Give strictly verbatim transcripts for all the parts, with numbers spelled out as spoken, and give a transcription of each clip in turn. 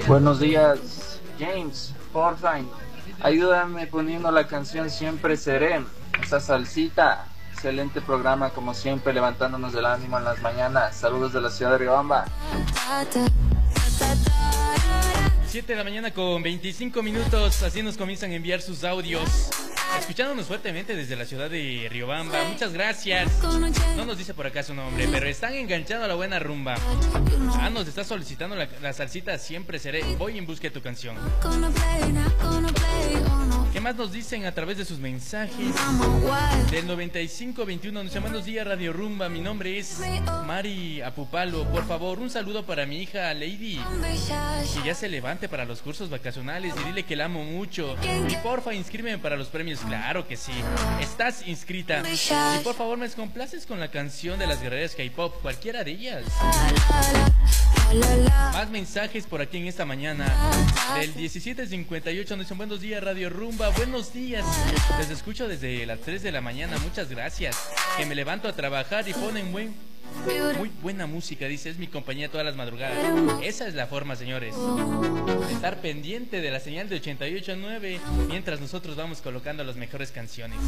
Buenos días, James, porfa, ayúdame poniendo la canción Siempre Seré, esa salsita. Excelente programa, como siempre, levantándonos del ánimo en las mañanas. Saludos de la ciudad de Riobamba. siete de la mañana con veinticinco minutos, así nos comienzan a enviar sus audios. Escuchándonos fuertemente desde la ciudad de Riobamba. Muchas gracias. No nos dice por acá su nombre, pero están enganchando a la buena rumba. Ah, nos está solicitando la, la salsita Siempre Seré. Voy en busca de tu canción. ¿Qué más nos dicen a través de sus mensajes? Del noventa y cinco veintiuno nos dice: buenos días, Radio Rumba. Mi nombre es Mari Apupalo. Por favor, un saludo para mi hija Lady, que ya se levante para los cursos vacacionales, y dile que la amo mucho. Y porfa, inscríbeme para los premios. Claro que sí, estás inscrita. Y por favor, me complaces con la canción de las guerreras K-pop, cualquiera de ellas. Más mensajes por aquí en esta mañana. Del diecisiete cincuenta y ocho nos dicen: buenos días, Radio Rumba. Buenos días, les escucho desde las tres de la mañana. Muchas gracias. Que me levanto a trabajar y ponen buen muy buena música, dice, es mi compañía todas las madrugadas. Esa es la forma, señores, de estar pendiente de la señal de ochenta y ocho punto nueve mientras nosotros vamos colocando las mejores canciones.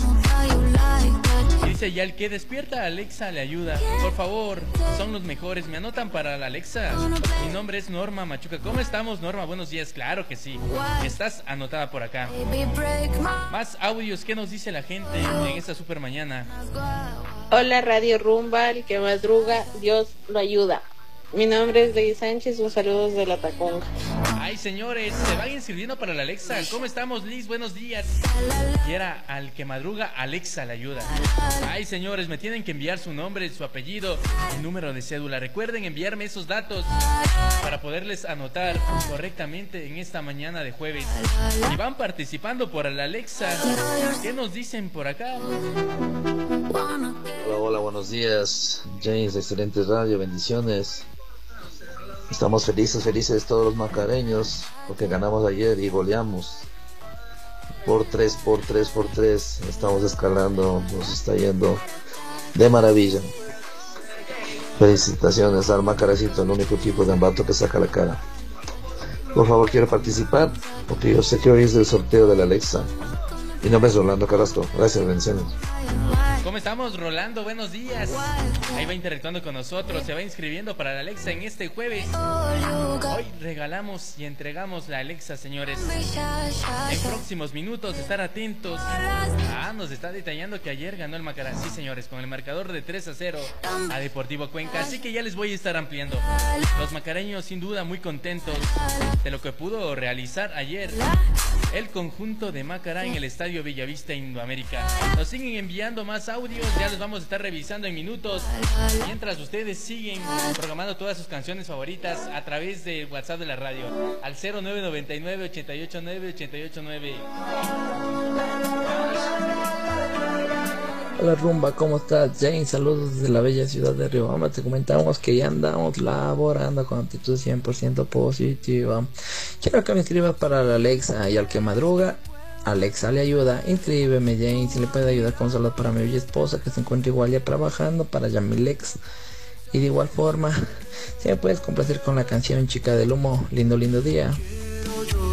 Dice: y al que despierta Alexa le ayuda. Por favor, son los mejores. Me anotan para la Alexa. Mi nombre es Norma Machuca. ¿Cómo estamos, Norma? Buenos días. Claro que sí, estás anotada por acá. Más audios. ¿Qué nos dice la gente en esta super mañana? Hola, Radio Rumba, el que madruga, Dios lo ayuda. Mi nombre es Ley Sánchez, un saludo desde la Taconga. Ay, señores, se van inscribiendo para la Alexa. ¿Cómo estamos, Liz? Buenos días. Y era al que madruga, Alexa le ayuda. Ay, señores, me tienen que enviar su nombre, su apellido y número de cédula. Recuerden enviarme esos datos para poderles anotar correctamente en esta mañana de jueves. Y van participando por la Alexa. ¿Qué nos dicen por acá? Hola, hola, buenos días, James, excelente radio, bendiciones. Estamos felices, felices todos los macareños, porque ganamos ayer y goleamos por tres, por tres, por tres. Estamos escalando, nos está yendo de maravilla. Felicitaciones al Macaracito, el único equipo de Ambato que saca la cara. Por favor, quiero participar, porque yo sé que hoy es el sorteo de la Alexa. Mi nombre es Rolando Carrasco. Gracias, bendiciones. ¿Cómo estamos, Rolando? Buenos días. Ahí va interactuando con nosotros, se va inscribiendo para la Alexa en este jueves. Hoy regalamos y entregamos la Alexa, señores. En próximos minutos, estar atentos. Ah, nos está detallando que ayer ganó el Macará. Sí, señores, con el marcador de tres a cero a Deportivo Cuenca. Así que ya les voy a estar ampliando. Los macareños, sin duda, muy contentos de lo que pudo realizar ayer el conjunto de Macará en el Estadio Bellavista Indoamérica. Nos siguen enviando más audios, ya los vamos a estar revisando en minutos, mientras ustedes siguen programando todas sus canciones favoritas a través de WhatsApp de la radio al cero nueve nueve nueve, ochenta y ocho nueve, ochenta y ocho nueve. Hola Rumba, ¿cómo estás? James, saludos desde la bella ciudad de Riobamba. Te comentamos que ya andamos laborando con actitud cien por ciento positiva. Quiero que me inscribas para la Alexa, y al que madruga, Alexa le ayuda. Inscríbeme, James, si le puede ayudar con saludos para mi bella esposa que se encuentra igual ya trabajando, para Yamilex. Y de igual forma, si me puedes complacer con la canción Chica del Humo. Lindo, lindo día.